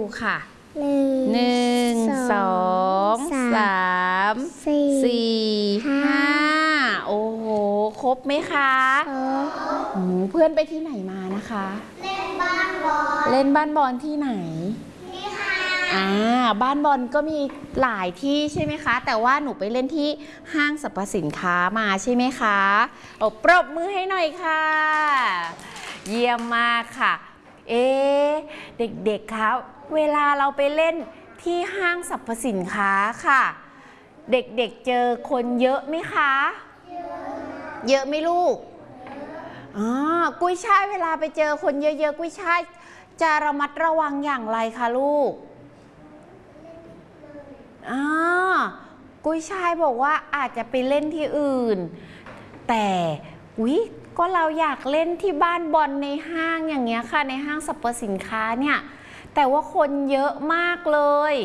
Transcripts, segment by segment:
ค่ะ1 2 3 4 5โอ้โหครบไหมคะเพื่อนไปที่ไหนมานะคะเล่นบ้านบอลที่ไหนบ้านบอลก็มีหลายที่ใช่ไหมคะแต่ว่าหนูไปเล่นที่ห้างสรรพสินค้ามาใช่ไหมคะปรบมือให้หน่อยค่ะเยี่ยมมากค่ะเด็กๆคะเวลาเราไปเล่นที่ห้างสรรพสินค้าค่ะเด็กๆเจอคนเยอะไหมคะเยอะไหมลูกกุ้ยช่ายเวลาไปเจอคนเยอะๆกุ้ยช่ายจะระมัดระวังอย่างไรคะลูกกุ้ยช่ายบอกว่าอาจจะไปเล่นที่อื่นแต่ก็เราอยากเล่นที่บ้านบอลในห้างอย่างเงี้ยค่ะในห้างสรรพสินค้าเนี่ยแต่ว่าคนเยอะมากเลย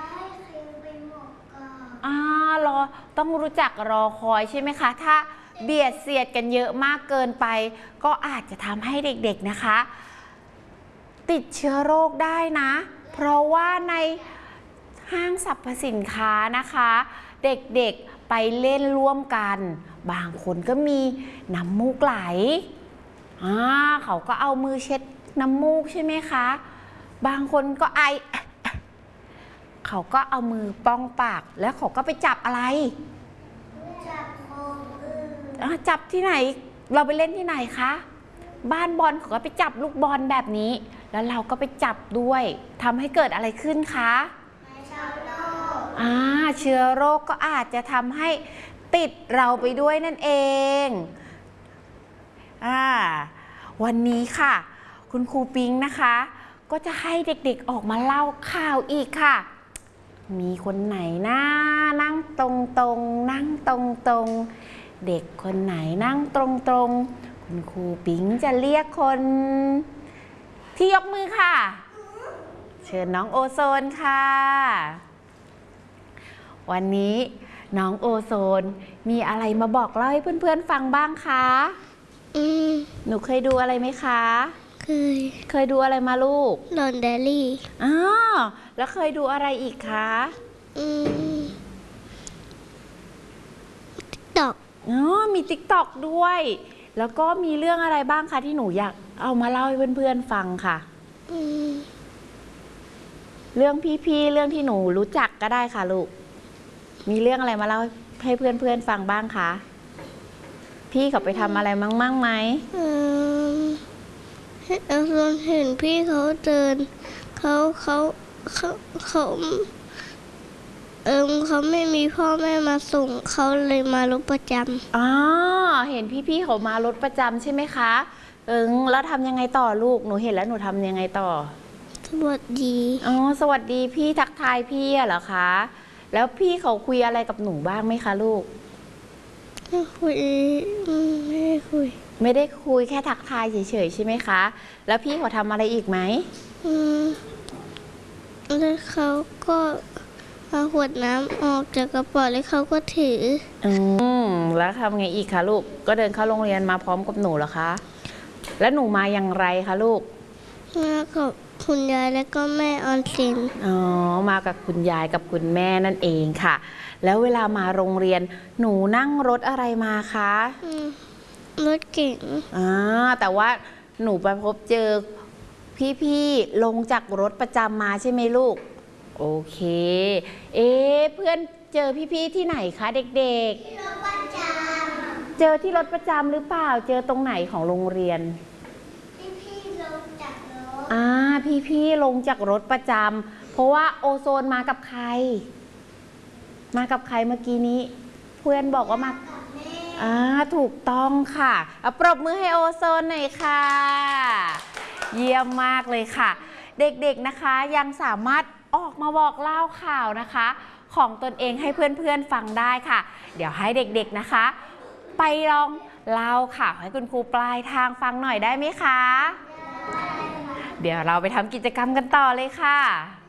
รอต้องรู้จักรอคอยใช่ไหมคะถ้าเบียดเสียดกันเยอะมากเกินไปก็อาจจะทำให้เด็กๆนะคะติดเชื้อโรคได้นะเพราะว่าในห้างสรรพสินค้านะคะเด็กๆไปเล่นร่วมกันบางคนก็มีน้ำมูกไหลเขาก็เอามือเช็ดน้ำมูกใช่ไหมคะบางคนก็ไอเขาก็เอามือป้องปากแล้วเขาก็ไปจับอะไรจับที่ไหนเราไปเล่นที่ไหนคะบ้านบอลเขาก็ไปจับลูกบอลแบบนี้แล้วเราก็ไปจับด้วยทำให้เกิดอะไรขึ้นคะเชื้อโรคก็อาจจะทำให้ติดเราไปด้วยนั่นเองวันนี้ค่ะคุณครูปิงนะคะก็จะให้เด็กๆออกมาเล่าข่าวอีกค่ะมีคนไหนนั่งตรงๆนั่งตรงๆเด็กคนไหนนั่งตรงๆคุณครูปิงจะเรียกคนที่ยกมือค่ะเชิญน้องโอโซนค่ะวันนี้น้องโอโซนมีอะไรมาบอกเล่าให้เพื่อนๆฟังบ้างคะหนูเคยดูอะไรไหมคะเคยดูอะไรมาลูกลอนเดลี่แล้วเคยดูอะไรอีกคะติ๊กต็อกมีติ๊กต็อกด้วยแล้วก็มีเรื่องอะไรบ้างคะที่หนูอยากเอามาเล่าให้เพื่อนๆฟังค่ะเรื่องพี่ๆเรื่องที่หนูรู้จักก็ได้ค่ะลูกมีเรื่องอะไรมาเล่าให้เพื่อนๆฟังบ้างคะพี่เขาไปทำอะไรมั่งไหมเราเห็นพี่เขาเดินเขาไม่มีพ่อแม่มาส่งเขาเลยมารถประจำเห็นพี่เขามารถประจำใช่ไหมคะแล้วทำยังไงต่อลูกหนูเห็นแล้วหนูทำยังไงต่อสวัสดีสวัสดีพี่ทักทายพี่เหรอคะแล้วพี่เขาคุยอะไรกับหนูบ้างไหมคะลูกไม่คุยไม่ได้คุยแค่ทักทายเฉยๆใช่ไหมคะแล้วพี่เขาทำอะไรอีกไหมแล้วเขาก็เอาขวดน้ำออกจากกระเป๋าแล้วเขาก็ถือแล้วทำไงอีกคะลูกก็เดินเข้าโรงเรียนมาพร้อมกับหนูเหรอคะแล้วหนูมาอย่างไรคะลูกมากับคุณยายแล้วก็แม่ออนสินมากับคุณยายกับคุณแม่นั่นเองค่ะแล้วเวลามาโรงเรียนหนูนั่งรถอะไรมาคะรถเก๋งแต่ว่าหนูไปพบเจอพี่ๆลงจากรถประจำมาใช่ไหมลูกโอเคเพื่อนเจอพี่ๆที่ไหนคะเด็กๆที่รถประจำเจอที่รถประจำหรือเปล่าเจอตรงไหนของโรงเรียนพี่ๆลงจากรถประจำเพราะว่าโอโซนมากับใครเมื่อกี้นี้เพื่อนบอกว่ามาถูกต้องค่ะปรบมือให้โอโซนหน่อยค่ะเยี่ยมมากเลยค่ะเด็กๆนะคะยังสามารถออกมาบอกเล่าข่าวนะคะของตนเองให้เพื่อนๆฟังได้ค่ะเดี๋ยวให้เด็กๆนะคะไปลองเล่าข่าวให้คุณครูปลายทางฟังหน่อยได้ไหมคะเดี๋ยวเราไปทำกิจกรรมกันต่อเลยค่ะ